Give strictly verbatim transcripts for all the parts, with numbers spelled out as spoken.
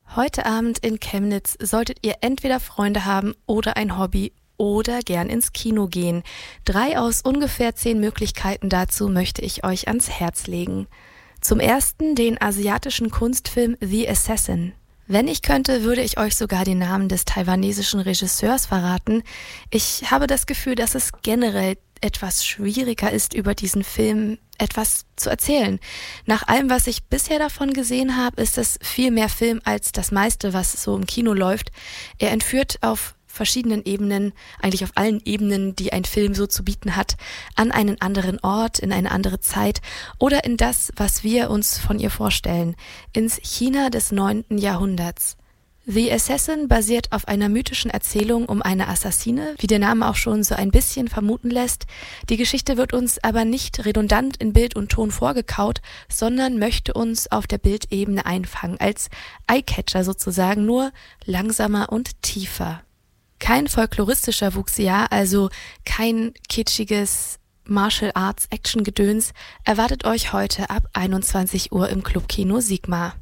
Heute Abend in Chemnitz solltet ihr entweder Freunde haben oder ein Hobby oder gern ins Kino gehen. Drei aus ungefähr zehn Möglichkeiten dazu möchte ich euch ans Herz legen. Zum ersten den asiatischen Kunstfilm The Assassin. Wenn ich könnte, würde ich euch sogar den Namen des taiwanesischen Regisseurs verraten. Ich habe das Gefühl, dass es generell etwas schwieriger ist, über diesen Film etwas zu erzählen. Nach allem, was ich bisher davon gesehen habe, ist es viel mehr Film als das meiste, was so im Kino läuft. Er entführt auf verschiedenen Ebenen, eigentlich auf allen Ebenen, die ein Film so zu bieten hat, an einen anderen Ort, in eine andere Zeit oder in das, was wir uns von ihr vorstellen, ins China des neunten Jahrhunderts. The Assassin basiert auf einer mythischen Erzählung um eine Assassine, wie der Name auch schon so ein bisschen vermuten lässt. Die Geschichte wird uns aber nicht redundant in Bild und Ton vorgekaut, sondern möchte uns auf der Bildebene einfangen, als Eyecatcher sozusagen, nur langsamer und tiefer. Kein folkloristischer Wuxia, also kein kitschiges Martial Arts Action Gedöns, erwartet euch heute ab einundzwanzig Uhr im Clubkino Sigma.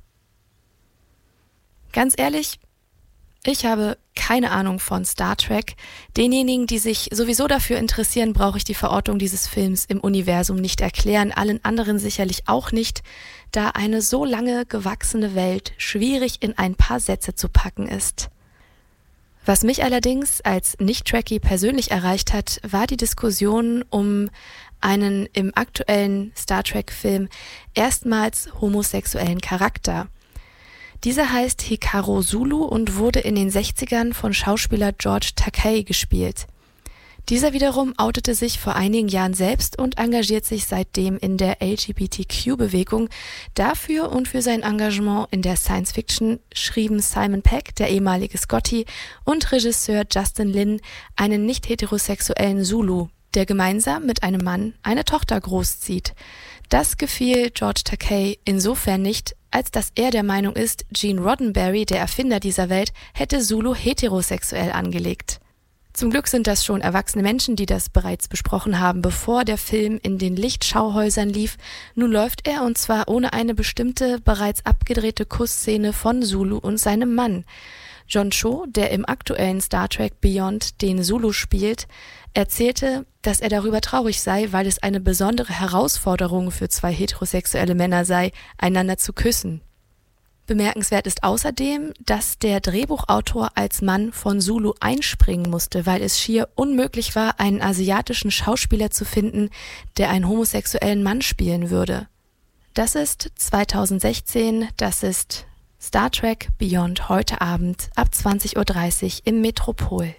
Ganz ehrlich, ich habe keine Ahnung von Star Trek. Denjenigen, die sich sowieso dafür interessieren, brauche ich die Verortung dieses Films im Universum nicht erklären, allen anderen sicherlich auch nicht, da eine so lange gewachsene Welt schwierig in ein paar Sätze zu packen ist. Was mich allerdings als Nicht-Trekkie persönlich erreicht hat, war die Diskussion um einen im aktuellen Star Trek-Film erstmals homosexuellen Charakter. Dieser heißt Hikaru Sulu und wurde in den sechzigern von Schauspieler George Takei gespielt. Dieser wiederum outete sich vor einigen Jahren selbst und engagiert sich seitdem in der L G B T Q-Bewegung. Dafür und für sein Engagement in der Science-Fiction schrieben Simon Pegg, der ehemalige Scotty, und Regisseur Justin Lin einen nicht-heterosexuellen Zulu, der gemeinsam mit einem Mann eine Tochter großzieht. Das gefiel George Takei insofern nicht, als dass er der Meinung ist, Gene Roddenberry, der Erfinder dieser Welt, hätte Zulu heterosexuell angelegt. Zum Glück sind das schon erwachsene Menschen, die das bereits besprochen haben, bevor der Film in den Lichtschauhäusern lief. Nun läuft er, und zwar ohne eine bestimmte, bereits abgedrehte Kussszene von Zulu und seinem Mann. John Cho, der im aktuellen Star Trek Beyond den Zulu spielt, erzählte, dass er darüber traurig sei, weil es eine besondere Herausforderung für zwei heterosexuelle Männer sei, einander zu küssen. Bemerkenswert ist außerdem, dass der Drehbuchautor als Mann von Zulu einspringen musste, weil es schier unmöglich war, einen asiatischen Schauspieler zu finden, der einen homosexuellen Mann spielen würde. Das ist zweitausendsechzehn, das ist Star Trek Beyond heute Abend ab zwanzig Uhr dreißig im Metropol.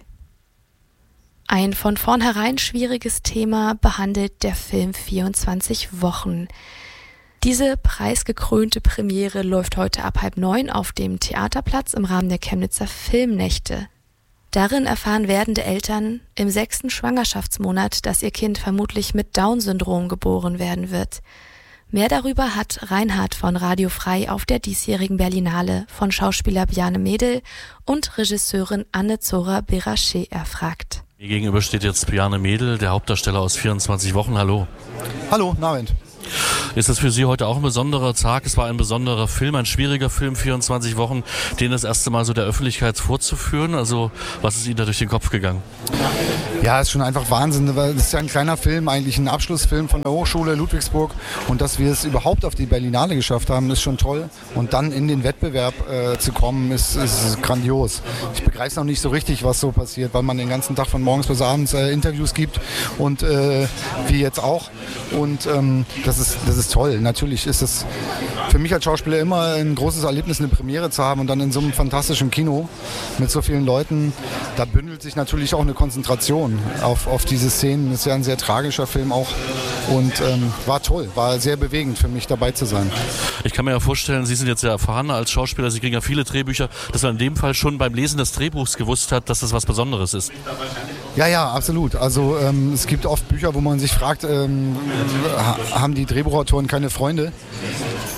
Ein von vornherein schwieriges Thema behandelt der Film vierundzwanzig Wochen. Diese preisgekrönte Premiere läuft heute ab halb neun auf dem Theaterplatz im Rahmen der Chemnitzer Filmnächte. Darin erfahren werdende Eltern im sechsten Schwangerschaftsmonat, dass ihr Kind vermutlich mit Down-Syndrom geboren werden wird. Mehr darüber hat Reinhard von Radio Frei auf der diesjährigen Berlinale von Schauspieler Bjarne Mädel und Regisseurin Anne Zora Berache erfragt. Mir gegenüber steht jetzt Bjarne Mädel, der Hauptdarsteller aus vierundzwanzig Wochen. Hallo. Hallo, guten Abend. Ist das für Sie heute auch ein besonderer Tag? Es war ein besonderer Film, ein schwieriger Film, vierundzwanzig Wochen, den das erste Mal so der Öffentlichkeit vorzuführen. Also was ist Ihnen da durch den Kopf gegangen? Ja, ist schon einfach Wahnsinn. Das ist ja ein kleiner Film, eigentlich ein Abschlussfilm von der Hochschule Ludwigsburg. Und dass wir es überhaupt auf die Berlinale geschafft haben, ist schon toll. Und dann in den Wettbewerb äh, zu kommen, ist, ist grandios. Ich begreife noch nicht so richtig, was so passiert, weil man den ganzen Tag von morgens bis abends äh, Interviews gibt und äh, wie jetzt auch. Und ähm, das ist, das ist toll. Natürlich ist es für mich als Schauspieler immer ein großes Erlebnis, eine Premiere zu haben und dann in so einem fantastischen Kino mit so vielen Leuten. Da bündelt sich natürlich auch eine Konzentration auf, auf diese Szenen. Das ist ja ein sehr tragischer Film auch und ähm, war toll, war sehr bewegend für mich dabei zu sein. Ich kann mir ja vorstellen, Sie sind jetzt sehr erfahren als Schauspieler, Sie kriegen ja viele Drehbücher, dass man in dem Fall schon beim Lesen des Drehbuchs gewusst hat, dass das was Besonderes ist. Ja, ja, absolut. Also ähm, es gibt oft Bücher, wo man sich fragt, ähm, haben die Drehbuchautoren keine Freunde?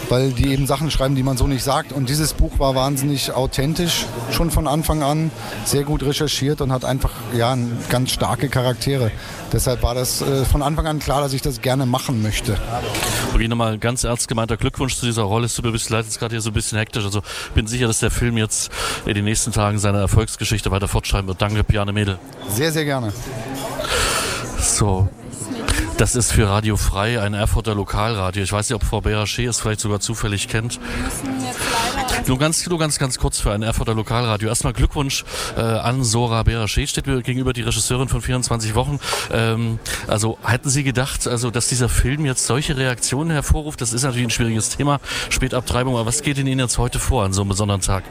weil die eben Sachen schreiben, die man so nicht sagt. Und dieses Buch war wahnsinnig authentisch, schon von Anfang an, sehr gut recherchiert und hat einfach ja, ganz starke Charaktere. Deshalb war das äh, von Anfang an klar, dass ich das gerne machen möchte. Okay, nochmal ganz ernst gemeinter Glückwunsch zu dieser Rolle. Es tut mir ein bisschen leid, jetzt gerade hier so ein bisschen hektisch. Also bin sicher, dass der Film jetzt in den nächsten Tagen seine Erfolgsgeschichte weiter fortschreiben wird. Danke, Bjarne Mädel. Sehr, sehr gerne. So. Das ist für Radio Frei ein Erfurter Lokalradio. Ich weiß nicht, ob Frau Beraschee es vielleicht sogar zufällig kennt. Nur ganz, nur ganz, ganz kurz für ein Erfurter Lokalradio. Erstmal Glückwunsch äh, an Sora Beraschee, steht mir gegenüber, die Regisseurin von vierundzwanzig Wochen. Ähm, also hätten Sie gedacht, also dass dieser Film jetzt solche Reaktionen hervorruft? Das ist natürlich ein schwieriges Thema, Spätabtreibung. Aber was geht in Ihnen jetzt heute vor an so einem besonderen Tag?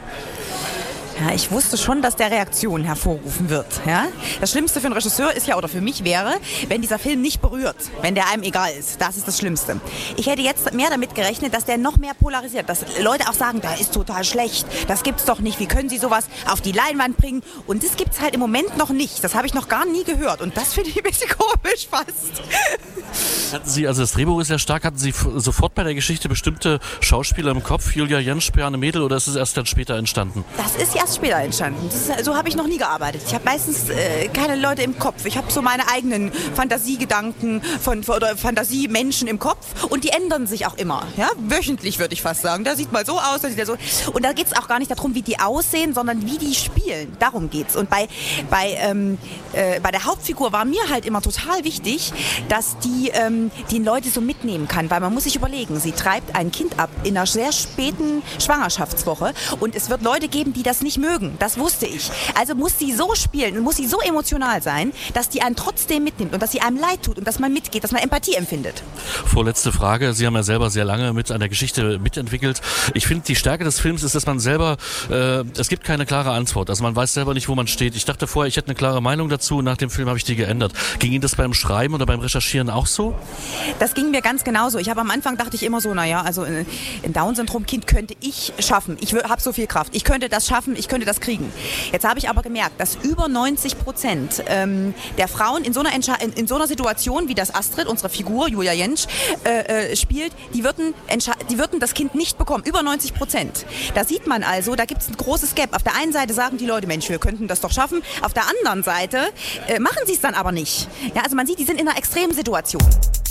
Ja, ich wusste schon, dass der Reaktionen hervorrufen wird. Ja? Das Schlimmste für einen Regisseur ist ja, oder für mich wäre, wenn dieser Film nicht berührt, wenn der einem egal ist. Das ist das Schlimmste. Ich hätte jetzt mehr damit gerechnet, dass der noch mehr polarisiert, dass Leute auch sagen, der ist total schlecht, das gibt's doch nicht, wie können Sie sowas auf die Leinwand bringen? Und das gibt's halt im Moment noch nicht. Das habe ich noch gar nie gehört und das finde ich ein bisschen komisch fast. Hatten Sie, also das Drehbuch ist ja stark, hatten Sie f- sofort bei der Geschichte bestimmte Schauspieler im Kopf, Julia Jentsch, Bjarne Mädel, oder ist es erst dann später entstanden? Das ist erst später entstanden. Das ist, so habe ich noch nie gearbeitet. Ich habe meistens äh, keine Leute im Kopf. Ich habe so meine eigenen Fantasiegedanken von, oder Fantasiemenschen im Kopf und die ändern sich auch immer. Ja? Wöchentlich würde ich fast sagen. Der sieht mal so aus, der sieht ja so. Und da geht es auch gar nicht darum, wie die aussehen, sondern wie die spielen. Darum geht's. Und bei, bei, ähm, äh, bei der Hauptfigur war mir halt immer total wichtig, dass die ähm, die Leute so mitnehmen kann, weil man muss sich überlegen, sie treibt ein Kind ab in einer sehr späten Schwangerschaftswoche und es wird Leute geben, die das nicht mögen. Das wusste ich. Also muss sie so spielen und muss sie so emotional sein, dass die einen trotzdem mitnimmt und dass sie einem leid tut und dass man mitgeht, dass man Empathie empfindet. Vorletzte Frage. Sie haben ja selber sehr lange mit einer Geschichte mitentwickelt. Ich finde, die Stärke des Films ist, dass man selber, äh, es gibt keine klare Antwort. Also man weiß selber nicht, wo man steht. Ich dachte vorher, ich hätte eine klare Meinung dazu und nach dem Film habe ich die geändert. Ging Ihnen das beim Schreiben oder beim Recherchieren auch so? Das ging mir ganz genauso. Ich habe am Anfang dachte ich immer so, naja, also ein Down-Syndrom-Kind könnte ich schaffen. Ich habe so viel Kraft. Ich könnte das schaffen, ich könnte das kriegen. Jetzt habe ich aber gemerkt, dass über neunzig Prozent ähm, der Frauen in so, einer Entsche- in, in so einer Situation, wie das Astrid, unsere Figur, Julia Jentsch, äh, äh, spielt, die würden, entsche- die würden das Kind nicht bekommen. Über neunzig Prozent. Da sieht man also, da gibt es ein großes Gap. Auf der einen Seite sagen die Leute, Mensch, wir könnten das doch schaffen. Auf der anderen Seite äh, machen sie es dann aber nicht. Ja, also man sieht, die sind in einer extremen Situation.